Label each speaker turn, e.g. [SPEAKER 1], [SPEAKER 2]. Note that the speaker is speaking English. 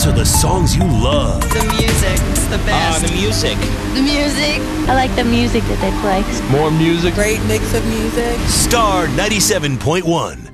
[SPEAKER 1] These are the songs you love.
[SPEAKER 2] The music's the best.
[SPEAKER 3] The music.
[SPEAKER 2] The music.
[SPEAKER 4] I like the music that they play.
[SPEAKER 5] More music.
[SPEAKER 2] Great mix of music.
[SPEAKER 1] Star 97.1.